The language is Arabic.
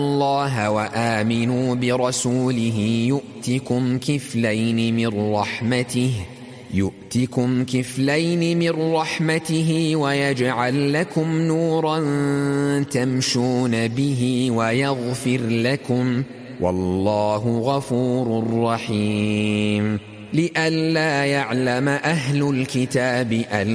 الله وآمنوا برسوله يؤتكم كفلين من رحمته ويجعل لكم نورا تمشون به ويغفر لكم والله غفور رحيم. لئلا يعلم أهل الكتاب